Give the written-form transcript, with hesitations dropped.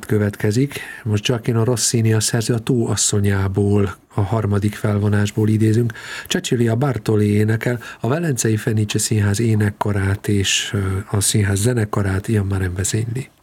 következik. Most Gioacchino Rossini a szerző a Tó asszonyából, a harmadik felvonásból idézünk. Cecilia Bartoli énekel, a Velencei Fenice Színház énekkarát és a színház zenekarát Ian Maren vezényli.